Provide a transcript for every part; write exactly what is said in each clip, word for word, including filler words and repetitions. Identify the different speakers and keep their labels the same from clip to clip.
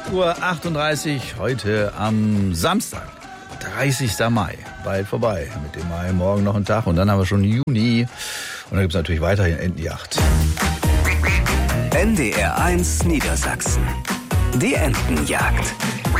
Speaker 1: acht Uhr achtunddreißig heute am Samstag, dreißigster Mai. Bald vorbei mit dem Mai, morgen noch ein Tag und dann haben wir schon Juni. Und dann gibt es natürlich weiterhin Entenjagd.
Speaker 2: N D R eins Niedersachsen. Die Entenjagd.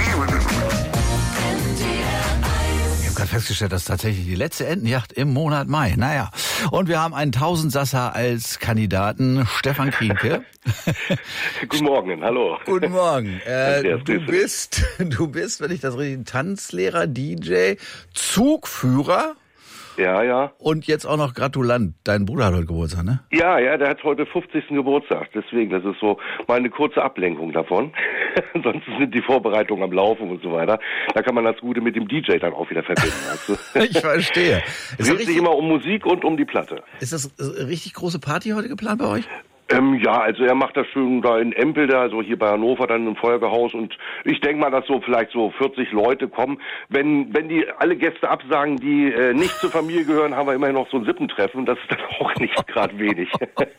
Speaker 1: Ich habe gerade festgestellt, das ist tatsächlich die letzte Entenjagd im Monat Mai. Naja, und wir haben einen Tausendsasser als Kandidaten, Stefan Krienke.
Speaker 3: Guten Morgen, hallo.
Speaker 1: Guten Morgen. Äh, du bist, du bist, wenn ich das richtig, Tanzlehrer, D J, Zugführer.
Speaker 3: Ja, ja.
Speaker 1: Und jetzt auch noch Gratulant. Dein Bruder hat heute Geburtstag, ne?
Speaker 3: Ja, ja, der hat heute fünfzigsten Geburtstag. Deswegen, das ist so mal eine kurze Ablenkung davon. Sonst sind die Vorbereitungen am Laufen und so weiter. Da kann man das Gute mit dem D J dann auch wieder verbinden. Weißt du?
Speaker 1: Ich verstehe.
Speaker 3: Es dreht sich immer um Musik und um die Platte.
Speaker 1: Ist das eine richtig große Party heute geplant bei euch?
Speaker 3: Ähm, ja, also er macht das schön da in Empel, da, also hier bei Hannover, dann im Feuerwehrhaus, und ich denke mal, dass so vielleicht so vierzig Leute kommen. Wenn wenn die alle Gäste absagen, die äh, nicht zur Familie gehören, haben wir immerhin noch so ein Sippentreffen, das ist dann auch nicht gerade wenig.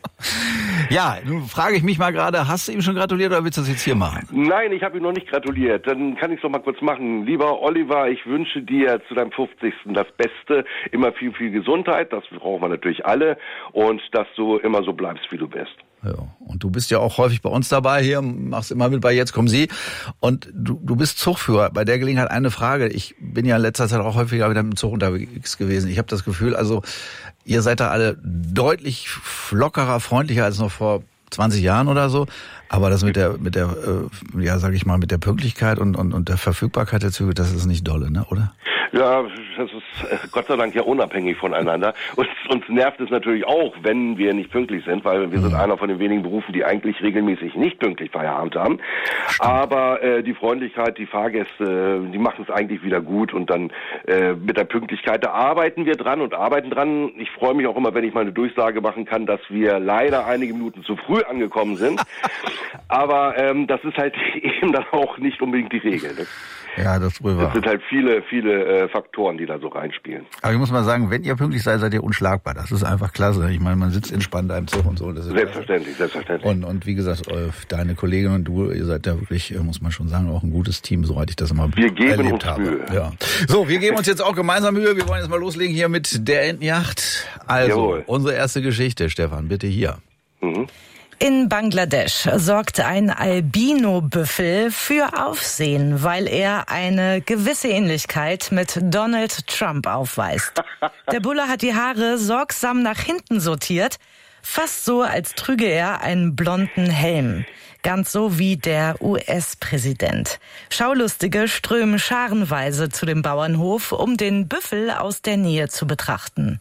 Speaker 1: Ja, nun frage ich mich mal gerade, hast du ihm schon gratuliert oder willst du das jetzt hier machen?
Speaker 3: Nein, ich habe ihm noch nicht gratuliert, dann kann ich es doch mal kurz machen. Lieber Oliver, ich wünsche dir zu deinem fünfzigsten das Beste, immer viel, viel Gesundheit, das brauchen wir natürlich alle, und dass du immer so bleibst, wie du bist.
Speaker 1: Ja, und du bist ja auch häufig bei uns dabei hier, machst immer mit bei Jetzt kommen Sie. Und du, du bist Zugführer. Bei der Gelegenheit eine Frage. Ich bin ja in letzter Zeit auch häufiger wieder mit dem Zug unterwegs gewesen. Ich habe das Gefühl, also ihr seid da alle deutlich lockerer, freundlicher als noch vor zwanzig Jahren oder so. Aber das mit der, mit der, äh, ja, sag ich mal, mit der Pünktlichkeit und, und, und der Verfügbarkeit der Züge, das ist nicht dolle, ne, oder?
Speaker 3: Ja, das ist äh, Gott sei Dank ja unabhängig voneinander. Uns, uns nervt es natürlich auch, wenn wir nicht pünktlich sind, weil wir mhm. sind einer von den wenigen Berufen, die eigentlich regelmäßig nicht pünktlich Feierabend haben. Stimmt. Aber äh, die Freundlichkeit, die Fahrgäste, die machen es eigentlich wieder gut, und dann äh, mit der Pünktlichkeit, da arbeiten wir dran und arbeiten dran. Ich freue mich auch immer, wenn ich mal eine Durchsage machen kann, dass wir leider einige Minuten zu früh angekommen sind. Aber ähm, das ist halt eben dann auch nicht unbedingt die Regel, ne?
Speaker 1: Ja, das wohl wahr.
Speaker 3: Es sind halt viele, viele äh, Faktoren, die da so reinspielen.
Speaker 1: Aber ich muss mal sagen, wenn ihr pünktlich seid, seid ihr unschlagbar. Das ist einfach klasse. Ich meine, man sitzt entspannt da im Zug und so. Das ist
Speaker 3: selbstverständlich, klasse. selbstverständlich.
Speaker 1: Und, und wie gesagt, deine Kollegin und du, ihr seid ja wirklich, muss man schon sagen, auch ein gutes Team, soweit ich das immer
Speaker 3: wir geben
Speaker 1: erlebt
Speaker 3: uns
Speaker 1: habe.
Speaker 3: Mühe.
Speaker 1: Ja. So, wir geben uns jetzt auch gemeinsam Mühe. Wir wollen jetzt mal loslegen hier mit der Entenjagd. Also, Jawohl. Unsere erste Geschichte, Stefan, bitte hier.
Speaker 3: Mhm.
Speaker 4: In Bangladesch sorgt ein Albino-Büffel für Aufsehen, weil er eine gewisse Ähnlichkeit mit Donald Trump aufweist. Der Bulle hat die Haare sorgsam nach hinten sortiert, fast so, als trüge er einen blonden Helm. Ganz so wie der U S-Präsident. Schaulustige strömen scharenweise zu dem Bauernhof, um den Büffel aus der Nähe zu betrachten.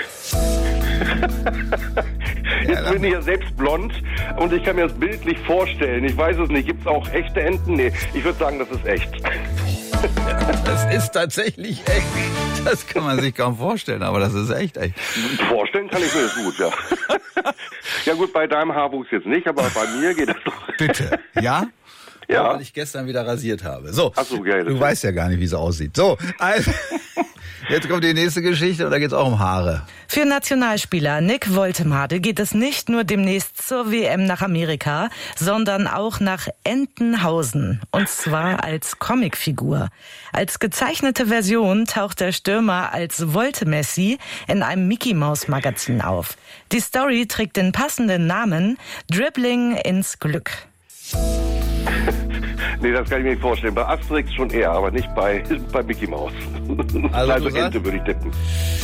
Speaker 3: Jetzt bin ich ja selbst blond und ich kann mir das bildlich vorstellen. Ich weiß es nicht. Gibt es auch echte Enten? Nee, ich würde sagen, das ist echt.
Speaker 1: Das ist tatsächlich echt. Das kann man sich kaum vorstellen, aber das ist echt echt.
Speaker 3: Vorstellen kann ich mir das gut, ja. Ja gut, bei deinem Haarwuchs jetzt nicht, aber bei mir geht das doch.
Speaker 1: Bitte, ja?
Speaker 3: Ja.
Speaker 1: Weil ich gestern wieder rasiert habe. So,
Speaker 3: Ach so, geil,
Speaker 1: du weißt ja gar nicht, wie es aussieht. So, also... Jetzt kommt die nächste Geschichte und da geht's auch um Haare.
Speaker 4: Für Nationalspieler Nick Woltemade geht es nicht nur demnächst zur W M nach Amerika, sondern auch nach Entenhausen. Und zwar als Comicfigur. Als gezeichnete Version taucht der Stürmer als Volte-Messi in einem Mickey-Maus-Magazin auf. Die Story trägt den passenden Namen Dribbling ins Glück.
Speaker 3: Nee, das kann ich mir nicht vorstellen. Bei Asterix schon eher, aber nicht bei, bei Mickey Maus.
Speaker 1: Also,
Speaker 3: also Ente würde ich tippen.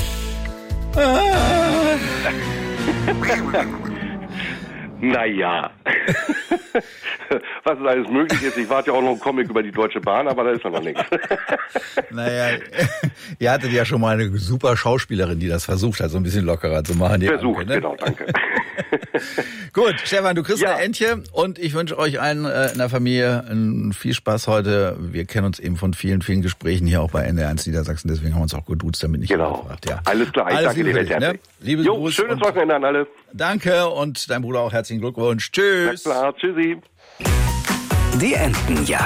Speaker 3: Naja. Was ist alles möglich ist. Ich warte ja auch noch einen Comic über die Deutsche Bahn, aber da ist noch nichts.
Speaker 1: Naja, ihr hattet ja schon mal eine super Schauspielerin, die das versucht hat, so ein bisschen lockerer zu machen.
Speaker 3: Versucht,
Speaker 1: Anke, ne?
Speaker 3: Genau, danke.
Speaker 1: Gut, Stefan, du kriegst
Speaker 3: ja.
Speaker 1: ein Entchen und ich wünsche euch allen äh, in der Familie äh, viel Spaß heute. Wir kennen uns eben von vielen, vielen Gesprächen hier auch bei N D R eins Niedersachsen, deswegen haben wir uns auch geduzt, damit nicht
Speaker 3: genau.
Speaker 1: gefragt. Ja.
Speaker 3: Alles klar, ich
Speaker 1: Alles
Speaker 3: danke
Speaker 1: Liebe
Speaker 3: dir
Speaker 1: dich, ne? Liebe
Speaker 3: jo,
Speaker 1: Gruß
Speaker 3: schönes Wochenende an alle.
Speaker 1: Danke und dein Bruder auch herzlichen Glückwunsch. Tschüss.
Speaker 3: Na klar, tschüssi.
Speaker 2: Die Entenjagd.